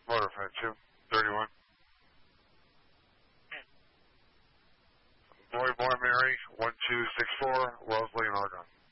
Motorhead 231. Boy Mary 1264, Wellesley and Argonne.